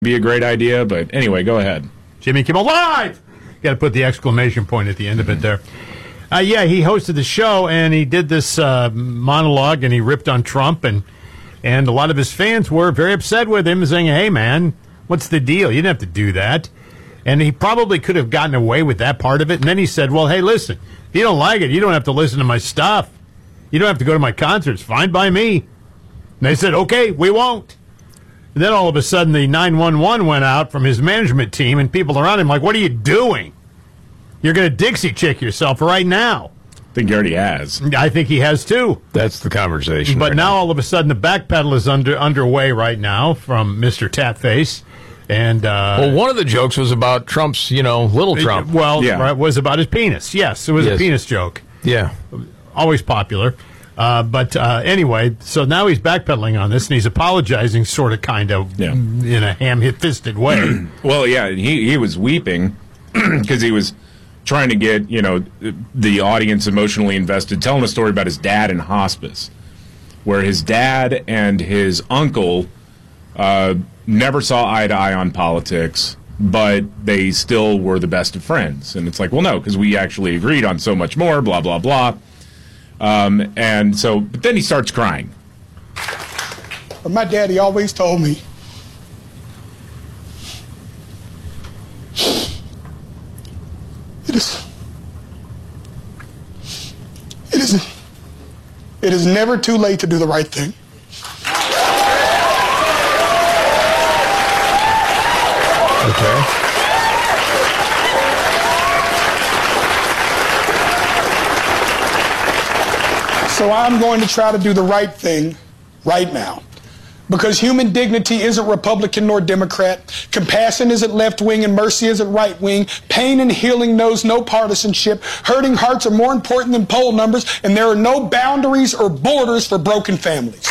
be a great idea, but anyway, go ahead. Jimmy Kimmel Live! Got to put the exclamation point at the end of it there. Yeah, he hosted the show, and he did this monologue, and he ripped on Trump, and a lot of his fans were very upset with him, saying, hey, man, what's the deal? You didn't have to do that. And he probably could have gotten away with that part of it. And then he said, well, hey, listen, if you don't like it, you don't have to listen to my stuff. You don't have to go to my concerts. Fine by me. And they said, okay, we won't. And then all of a sudden the 911 went out from his management team, and people around him like, what are you doing? You're going to Dixie chick yourself right now. I think he already has. I think he has, too. That's the conversation. But right now all of a sudden the backpedal is underway right now from Mr. Tapface. And well, one of the jokes was about Trump's, little Trump. Right, was about his penis. Yes, it was a penis joke. Yeah. Always popular. But anyway, so now he's backpedaling on this, and he's apologizing sort of, kind of, in a ham-fisted way. Well, yeah, he was weeping because he was trying to get, the audience emotionally invested, telling a story about his dad in hospice, where his dad and his uncle never saw eye to eye on politics, but they still were the best of friends. And it's like, well, no, because we actually agreed on so much more, blah, blah, blah. And so, but then he starts crying. But my daddy always told me, it is never too late to do the right thing. Okay. So I'm going to try to do the right thing right now. Because human dignity isn't Republican nor Democrat. Compassion isn't left-wing and mercy isn't right-wing. Pain and healing knows no partisanship. Hurting hearts are more important than poll numbers, and there are no boundaries or borders for broken families.